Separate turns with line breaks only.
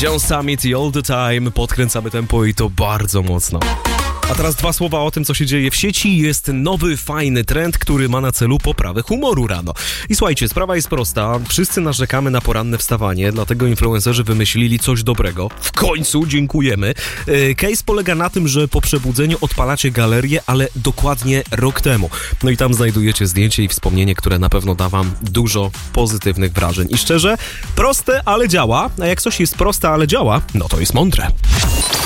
John Summit i All The Time. Podkręcamy tempo i to bardzo mocno. A teraz 2 słowa o tym, co się dzieje w sieci. Jest nowy, fajny trend, który ma na celu poprawę humoru rano. I słuchajcie, sprawa jest prosta. Wszyscy narzekamy na poranne wstawanie, dlatego influencerzy wymyślili coś dobrego. W końcu, dziękujemy. Case polega na tym, że po przebudzeniu odpalacie galerię, ale dokładnie rok temu. No i tam znajdujecie zdjęcie i wspomnienie, które na pewno da wam dużo pozytywnych wrażeń. I szczerze, proste, ale działa. A jak coś jest proste, ale działa, no to jest mądre.